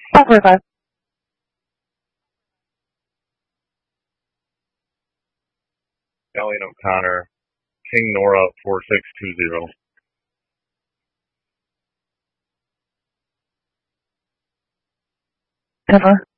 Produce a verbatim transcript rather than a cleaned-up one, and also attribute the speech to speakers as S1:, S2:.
S1: five forty-five.
S2: Elliot O'Connor, King Nora four six two zero.
S1: ten four.